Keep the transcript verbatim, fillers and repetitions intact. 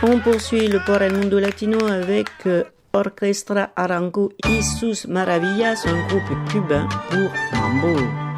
On poursuit le Por el Mundo Latino avec euh, Orquestra Arango y sus Maravillas, un groupe cubain pour Mambo.